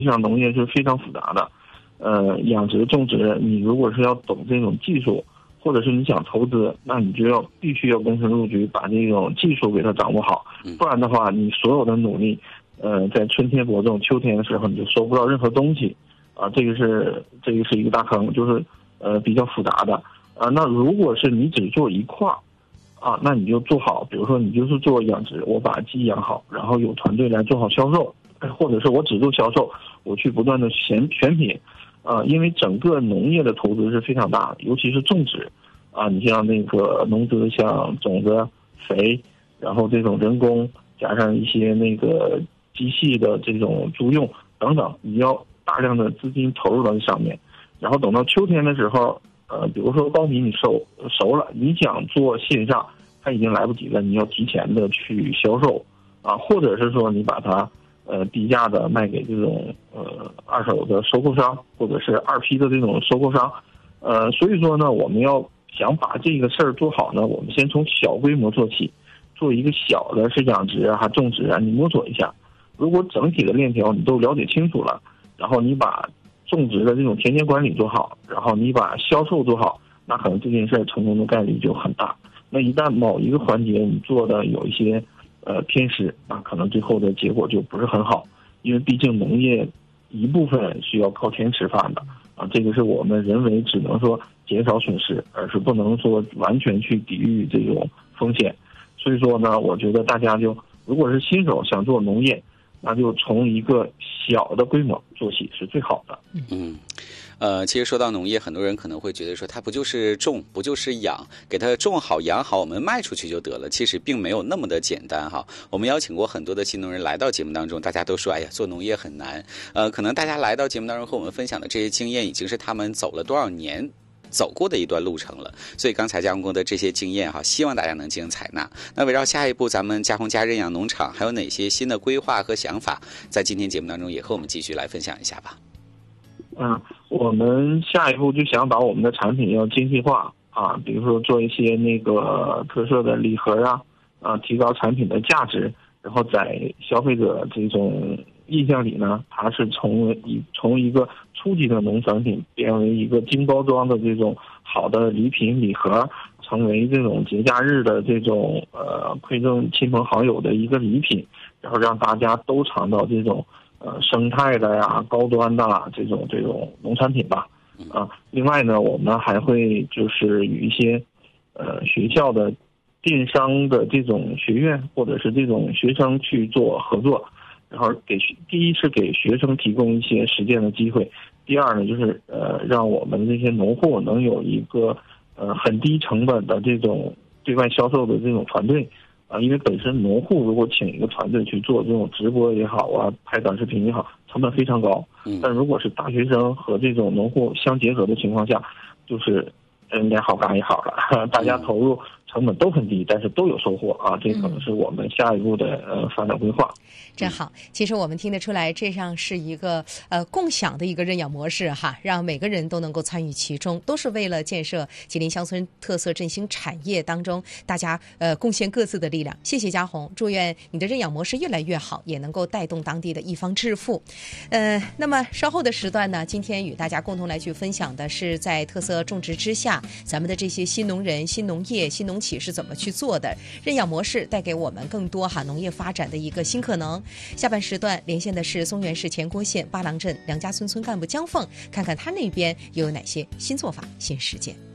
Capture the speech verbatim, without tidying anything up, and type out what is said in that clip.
实际上农业是非常复杂的，呃，养殖种植，你如果是要懂这种技术，或者是你想投资，那你就要必须要躬身入局，把这种技术给它掌握好，不然的话，你所有的努力，呃，在春天播种，秋天的时候你就收不到任何东西，啊，这个是这个是一个大坑，就是呃比较复杂的，啊，那如果是你只做一块儿，啊，那你就做好，比如说你就是做养殖，我把鸡养好，然后有团队来做好销售，或者是我只做销售，我去不断的选选品，啊，因为整个农业的投资是非常大的，尤其是种植，啊，你像那个农资，像种子、肥，然后这种人工加上一些那个机器的这种租用等等，你要大量的资金投入到这上面，然后等到秋天的时候，呃，比如说苞米你收熟了，你想做线上，它已经来不及了，你要提前的去销售，啊，或者是说你把它呃低价的卖给这种呃二手的收购商，或者是二批的这种收购商，呃，所以说呢，我们要想把这个事儿做好呢，我们先从小规模做起，做一个小的是养殖啊、种植啊，你摸索一下。如果整体的链条你都了解清楚了，然后你把种植的这种田间管理做好，然后你把销售做好，那可能这件事儿成功的概率就很大。那一旦某一个环节你做的有一些呃偏失，那可能最后的结果就不是很好，因为毕竟农业一部分需要靠天吃饭的啊，这个是我们人为只能说减少损失，而是不能说完全去抵御这种风险。所以说呢，我觉得大家就如果是新手想做农业，那就从一个小的规模做起是最好的。 嗯，呃，其实说到农业，很多人可能会觉得说，它不就是种，不就是养，给它种好养好，我们卖出去就得了。其实并没有那么的简单哈。我们邀请过很多的新农人来到节目当中，大家都说，哎呀，做农业很难。呃，可能大家来到节目当中和我们分享的这些经验，已经是他们走了多少年走过的一段路程了，所以刚才加工的这些经验哈，希望大家能进行采纳。那围绕下一步咱们加工家认养农场还有哪些新的规划和想法，在今天节目当中也和我们继续来分享一下吧。 嗯，我们下一步就想把我们的产品要精细化啊，比如说做一些那个特色的礼盒啊，啊，提高产品的价值，然后在消费者这种印象里呢，它是从一从一个初级的农产品变为一个精包装的这种好的礼品礼盒，成为这种节假日的这种呃馈赠亲朋好友的一个礼品，然后让大家都尝到这种呃生态的呀、高端的这种这种农产品吧。啊，另外呢，我们还会就是与一些呃学校的电商的这种学院或者是这种学生去做合作。然后给第一是给学生提供一些实践的机会，第二呢就是呃让我们这些农户能有一个呃很低成本的这种对外销售的这种团队啊，因为本身农户如果请一个团队去做这种直播也好啊，拍短视频也好，成本非常高。但如果是大学生和这种农户相结合的情况下，就是嗯连好干也好了，大家投入成本都很低，但是都有收获啊，这可能是我们下一步的呃发展规划。 真好，其实我们听得出来，这样是一个呃共享的一个认养模式哈，让每个人都能够参与其中，都是为了建设吉林乡村特色振兴产业当中大家呃贡献各自的力量。谢谢嘉宏，祝愿你的认养模式越来越好，也能够带动当地的一方致富。呃，那么稍后的时段呢，今天与大家共同来去分享的是在特色种植之下，咱们的这些新农人、新农业、新农企是怎么去做的，认养模式带给我们更多哈农业发展的一个新可能。下半时段连线的是松原市前郭县八郎镇梁家村村干部江凤，看看他那边又有哪些新做法、新实践。